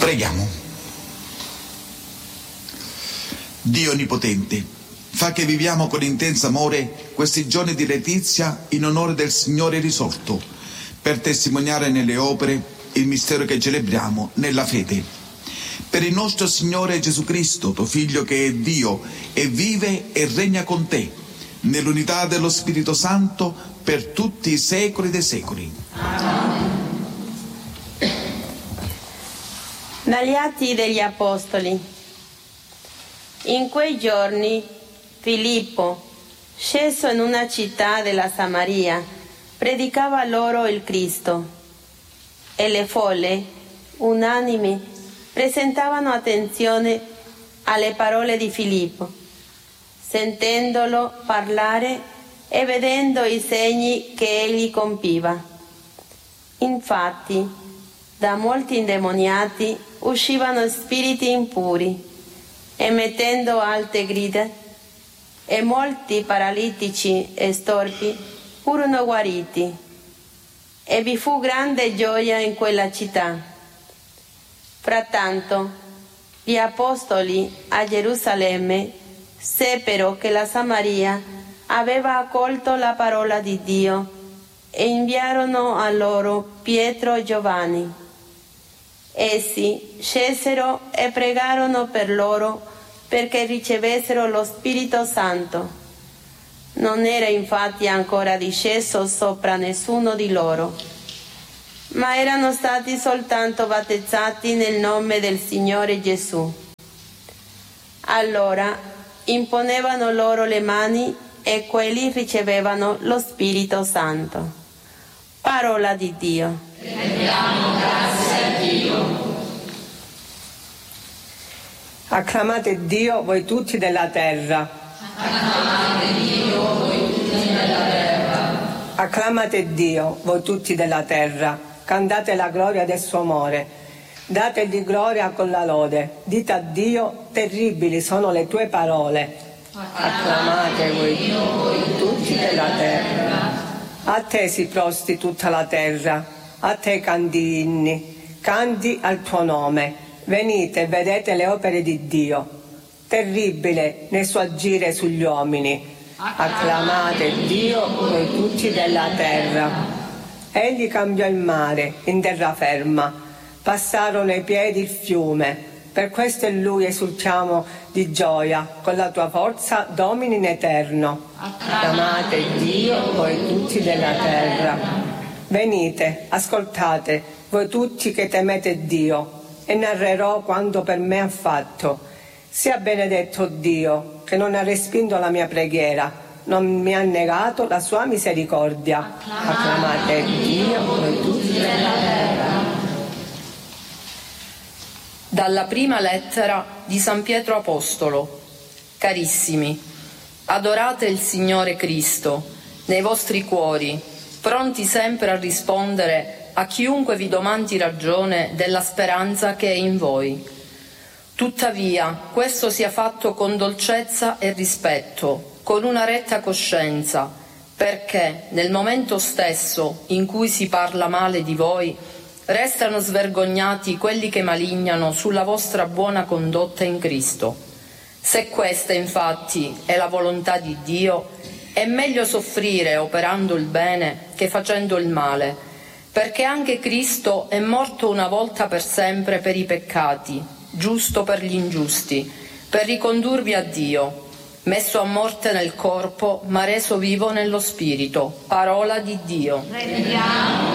Preghiamo. Dio Onnipotente, fa che viviamo con intenso amore questi giorni di letizia in onore del Signore risorto, per testimoniare nelle opere il mistero che celebriamo nella fede. Per il nostro Signore Gesù Cristo, tuo Figlio che è Dio e vive e regna con te, nell'unità dello Spirito Santo, per tutti i secoli dei secoli. Dagli Atti degli Apostoli. In quei giorni Filippo, sceso in una città della Samaria, predicava loro il Cristo e le folle, unanimi, presentavano attenzione alle parole di Filippo, sentendolo parlare e vedendo i segni che egli compiva. Infatti, da molti indemoniati uscivano spiriti impuri, emettendo alte grida, e molti paralitici e storpi furono guariti, e vi fu grande gioia in quella città. Frattanto, gli apostoli a Gerusalemme seppero che la Samaria aveva accolto la parola di Dio e inviarono a loro Pietro e Giovanni. Essi scesero e pregarono per loro perché ricevessero lo Spirito Santo. Non era infatti ancora disceso sopra nessuno di loro, ma erano stati soltanto battezzati nel nome del Signore Gesù. Allora imponevano loro le mani e quelli ricevevano lo Spirito Santo. Parola di Dio. Rendiamo grazie a Dio. Acclamate Dio voi tutti della terra. Acclamate Dio voi tutti della terra. Acclamate Dio voi tutti della terra. Cantate la gloria del suo amore. Dategli gloria con la lode. Dite a Dio, terribili sono le tue parole. Acclamate voi tutti della terra. A te si prosti tutta la terra, a te canti inni, canti al tuo nome. Venite e vedete le opere di Dio, terribile nel suo agire sugli uomini. Acclamate Dio voi tutti della terra. Egli cambiò il mare in terraferma, passarono ai piedi il fiume. Per questo in Lui esultiamo di gioia, con la tua forza domini in eterno. Acclamate Dio voi tutti della terra. Venite, ascoltate, voi tutti che temete Dio, e narrerò quanto per me ha fatto. Sia benedetto Dio, che non ha respinto la mia preghiera, non mi ha negato la sua misericordia. Acclamate Dio voi tutti della terra. Dalla prima lettera di San Pietro Apostolo. Carissimi, adorate il Signore Cristo nei vostri cuori, pronti sempre a rispondere a chiunque vi domandi ragione della speranza che è in voi. Tuttavia, questo sia fatto con dolcezza e rispetto, con una retta coscienza, perché nel momento stesso in cui si parla male di voi, restano svergognati quelli che malignano sulla vostra buona condotta in Cristo. Se questa infatti è la volontà di Dio, è meglio soffrire operando il bene che facendo il male, perché anche Cristo è morto una volta per sempre per i peccati, giusto per gli ingiusti, per ricondurvi a Dio, messo a morte nel corpo, ma reso vivo nello spirito. Parola di Dio. Rendiamo